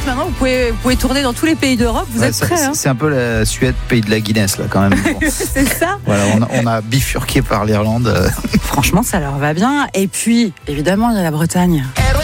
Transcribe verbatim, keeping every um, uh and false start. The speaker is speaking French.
maintenant, vous pouvez, vous pouvez tourner dans tous les pays d'Europe. Vous Ouais, êtes ça, prêts, c'est, hein. c'est un peu la Suède, pays de la Guinness, là, quand même. Bon. C'est ça. Voilà, on a, on a bifurqué par l'Irlande. Franchement, ça leur va bien. Et puis, évidemment, il y a la Bretagne.